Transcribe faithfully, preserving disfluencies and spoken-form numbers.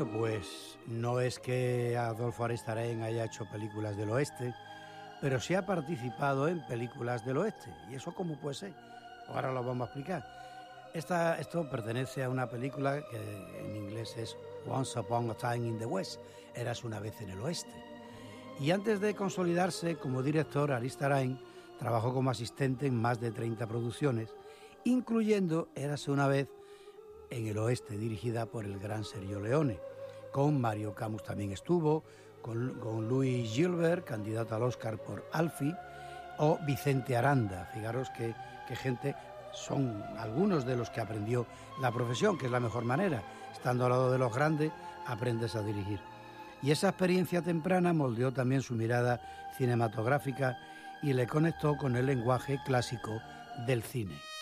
Bueno, pues no es que Adolfo Aristarain haya hecho películas del oeste, pero sí ha participado en películas del oeste. ¿Y eso cómo puede ser? Ahora lo vamos a explicar. Esta, esto pertenece a una película que en inglés es Once Upon a Time in the West, Eras una vez en el oeste. Y antes de consolidarse como director, Aristarain trabajó como asistente en más de treinta producciones, incluyendo Érase una vez en el oeste, dirigida por el gran Sergio Leone. Con Mario Camus también estuvo, con, con Louis Gilbert, candidato al Oscar por Alfie, o Vicente Aranda. Fijaros que, que gente, son algunos de los que aprendió la profesión, que es la mejor manera. Estando al lado de los grandes, aprendes a dirigir. Y esa experiencia temprana moldeó también su mirada cinematográfica y le conectó con el lenguaje clásico del cine.